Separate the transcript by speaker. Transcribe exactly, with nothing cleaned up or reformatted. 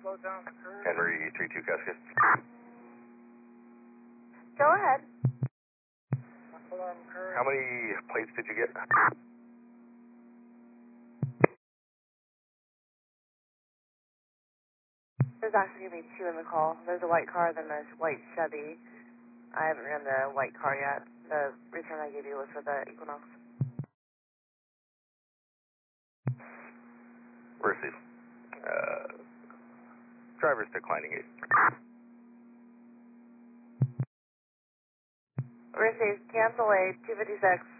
Speaker 1: Henry three two Cascade.
Speaker 2: Go ahead.
Speaker 1: How many plates did you get?
Speaker 2: There's actually going to be two in the call. There's a white car, then there's white Chevy. I haven't ran the white car yet. The return I gave you was for the Equinox.
Speaker 1: Receive. Uh, driver's declining eight.
Speaker 2: Receive. Cancel eight, two fifty-six.